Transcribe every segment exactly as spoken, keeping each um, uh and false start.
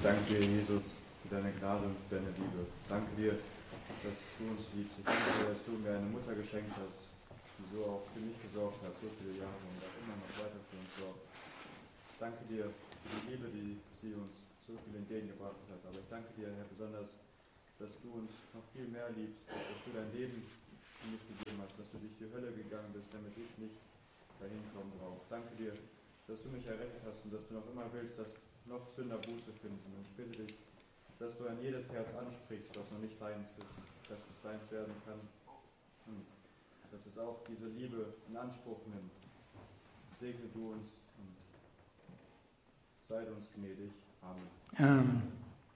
danke dir, Jesus, für deine Gnade und für deine Liebe. Danke dir, dass du uns liebst. Ich danke dir, dass du mir eine Mutter geschenkt hast, die so auch für mich gesorgt hat, so viele Jahre und auch immer noch weiter für uns sorgt. Ich danke dir für die Liebe, die sie uns so viel entgegengebracht hat. Aber ich danke dir, Herr, besonders, dass du uns noch viel mehr liebst, dass du dein Leben für mich gegeben hast, dass du durch die Hölle gegangen bist, damit ich nicht dahin kommen brauche. Danke dir, dass du mich errettet hast und dass du noch immer willst, dass noch Sünder Buße finden. Und ich bitte dich, dass du an jedes Herz ansprichst, was noch nicht deins ist, dass es deins werden kann und dass es auch diese Liebe in Anspruch nimmt. Segne du uns und sei uns gnädig. Amen. Amen.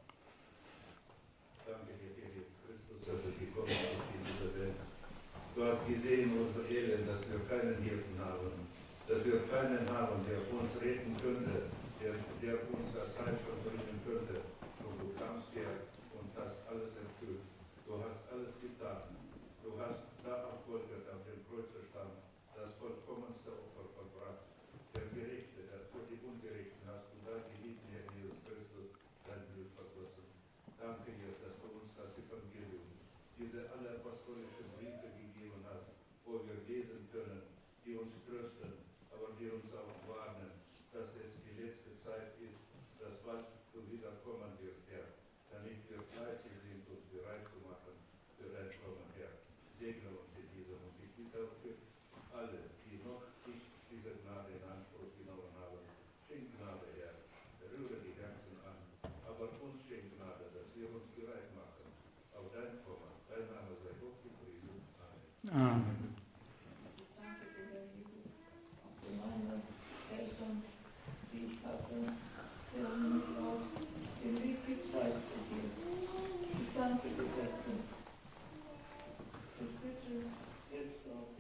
Danke dir, Jesus Christus, dass du gekommen bist in diese Welt. Du hast gesehen unser Elend, dass wir keinen Hilfen haben, dass wir keinen haben, der uns retten könnte, der, der uns das Heil verbringen könnte. Und du kamst her und hast alles erfüllt. Du hast alles getan. Du hast da auf Golgatha auf dem Kreuz stand, das vollkommenste Opfer vollbracht. Der Gerechte, der für die Ungerechten hast du da gelitten, Herr Jesus Christus, dein Blut vergossen. Danke dir, dass du uns das Evangelium, diese alle apostolischen Briefe gegeben hast, wo wir lesen können, die uns trösten, aber die uns auch warnen, dass es die letzte Zeit ist, dass bald du wiederkommen wirst, Herr, damit wir fleißig sind, uns bereit zu machen für dein Kommen, Herr. Segne uns in diesem und ich bitte auch für alle, die noch nicht diese Gnade in Anspruch genommen haben. Schenk Gnade, Herr, rühre die Herzen an, aber uns schenk Gnade, dass wir uns bereit machen auf dein Kommen. Dein Name sei hoch gepriesen. Amen. Amen. Danke dir, Herr Jesus, auch für meine Eltern, die ich hatte, die haben mich auch den Weg gezeigt zu dir. Ich danke dir, Herr Kind. Ich bitte jetzt auch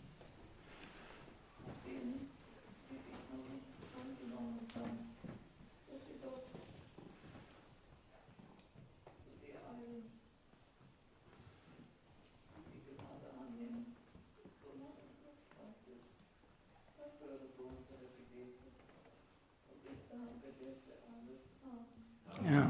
denen, die ich noch nicht angenommen habe, dass sie doch zu dir eilen, die Gnade annehmen, solange es noch Zeit ist. Erhöre du unsere Gebete. Und ich danke dir für alles. Amen. Ja.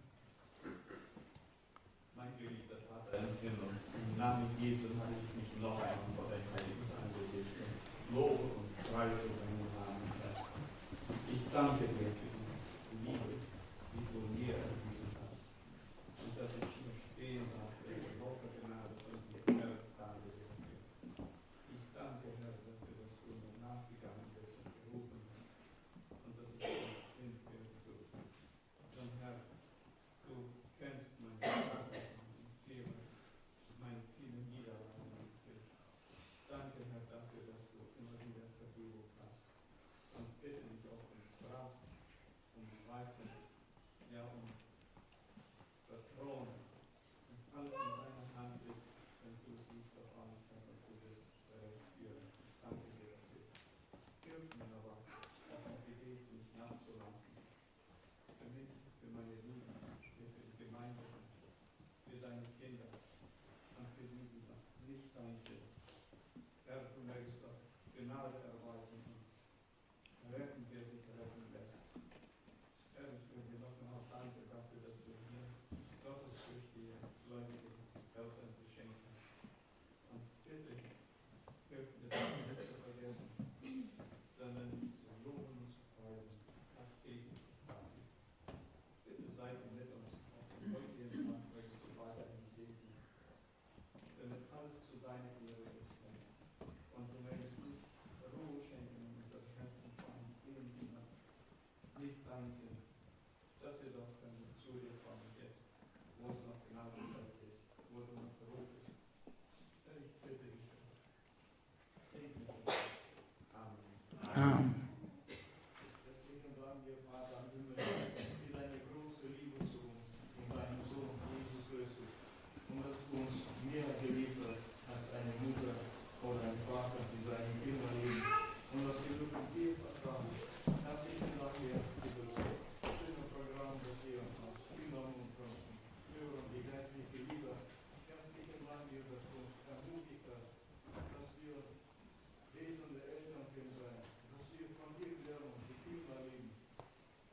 Mein geliebter Vater im Himmel, im Namen Jesu habe ich mich noch einmal vor dein heiliges Angesicht und lobe und preise deinen Namen, Herr. Ich danke dir für die Liebe, die du mir erwiesen hast. Und dass ich hier stehen darf, ist Woche Gnade von dir, Herr, danke dir dafür. Ich danke, Herr, dafür, dass du mir nachgegangen bist und gerufen hast. Und dass ich dich finden durfte. Und Herr, du kennst mein Herz. Meine vielen Niederlagen und Fehler. Danke, Herr, dafür, dass du immer wieder Vergebung hast. Und bitte dich auch um Kraft, um Weisheit, ja, um Vertrauen, dass alles in deiner Hand ist, wenn du siehst auf alles, Herr, und du wirst äh, führen. Danke dir dafür. Hilf mir aber, auch im Gebet nicht nachzulassen. Für mich, für meine Lieben, für die Gemeinde, für deine Kinder. Und für die, die noch nicht dein sind. Herr, du mögest doch Gnade erweisen und retten, wer sich retten lässt. Herr, ich will dir noch einmal danken dafür, dass du mir Gottes durch die gläubigen Eltern geschenkt hast. Und bitte, hilf mir das nicht zu vergessen, sondern zu loben und zu preisen. Ach, ewig, danke. Bitte seid mit uns auf dem heutigen Tag, mögest du weiterhin segnen. Damit alles zu deiner Ehre ist, Herr. Und du mögest nicht Ruhe schenken in unseren Herzen, vor allem denen, die noch nicht dein sind, dass sie doch können zu dir kommen jetzt, wo es noch Gnadenzeit ist, wo du noch berufst. Herr, ich bitte dich, segne dich. Amen. Amen. Deswegen sagen wir, Vater im Himmel, für deine große Liebe zu uns und deinen Sohn Jesus Christus. Und dass du uns mehr geliebt hast als eine Mutter oder ein Vater, die seine Kinder lieben. Und dass wir durch dir vertrauen. Herzlichen Dank, Herr, für das schöne Programm, das wir uns genommen konnten. Hören die geistliche Liebe. Herzlichen Dank, Herr, dass du uns ermutigt hast, dass wir betende Eltern sein, dass wir von dir lernen, die Kinder lieben.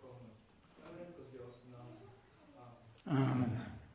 kommen. Dann nimmt er sie auseinander. Amen.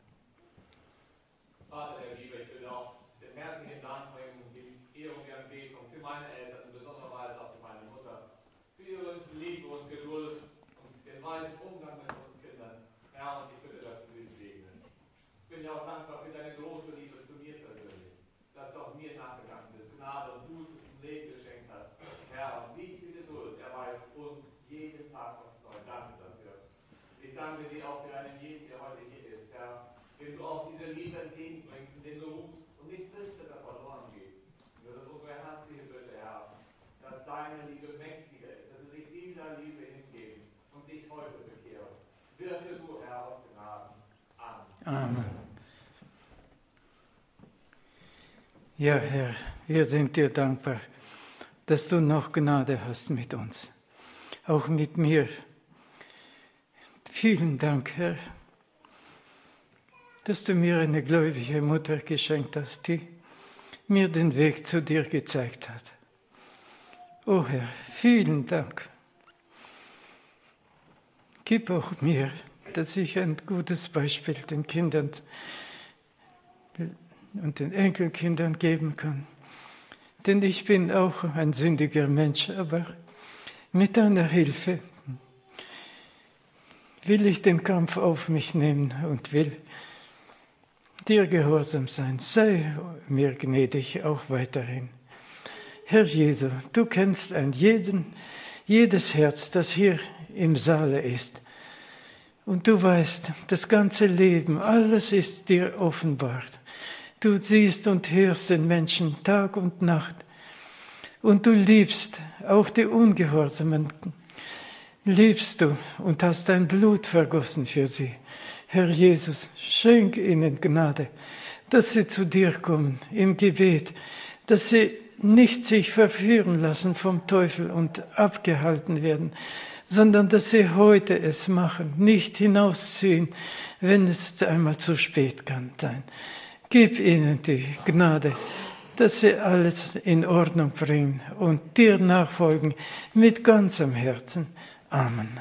Vater der Liebe, ich will auch den herzlichen Dank bringen und die Ehrung der Anbetung für meine Eltern, in besonderer Weise auch für meine Mutter, für ihre Liebe und Geduld und den weisen Umgang mit uns Kindern. Herr, und ich bitte, dass du sie segnest. Ich bin ja auch dankbar für deine große Liebe zu mir persönlich, dass du auch mir nachgegangen bist, Gnade und Buße zum Leben geschenkt hast. Herr, und wie viel Geduld erweist uns jeden Tag aufs Neue. Danke dafür. Ich danke dir auch für einen jeden, der heute hier ist, Herr, dem du auch diese Liebe entgegenbringst, in den du rufst und nicht willst, dass er verloren geht. Nur das ist unsere herzliche Bitte, Herr, dass deine Liebe mächtiger ist, dass sie sich dieser Liebe hingeben und sich heute bekehren. Wirke du, Herr, aus Gnaden. Amen. Amen. Ja, Herr, wir sind dir dankbar, dass du noch Gnade hast mit uns, auch mit mir. Vielen Dank, Herr, dass du mir eine gläubige Mutter geschenkt hast, die mir den Weg zu dir gezeigt hat. Oh Herr, vielen Dank. Gib auch mir, dass ich ein gutes Beispiel den Kindern und den Enkelkindern geben kann. Denn ich bin auch ein sündiger Mensch, aber mit deiner Hilfe will ich den Kampf auf mich nehmen und will dir gehorsam sein. Sei mir gnädig auch weiterhin. Herr Jesu, du kennst ein jeden, jedes Herz, das hier im Saale ist. Und du weißt, das ganze Leben, alles ist dir offenbart. Du siehst und hörst den Menschen Tag und Nacht. Und du liebst auch die Ungehorsamen. Liebst du und hast dein Blut vergossen für sie. Herr Jesus, schenk ihnen Gnade, dass sie zu dir kommen im Gebet, dass sie nicht sich verführen lassen vom Teufel und abgehalten werden, sondern dass sie heute es machen, nicht hinausziehen, wenn es einmal zu spät kann sein. Gib ihnen die Gnade, dass sie alles in Ordnung bringen und dir nachfolgen mit ganzem Herzen. Amen.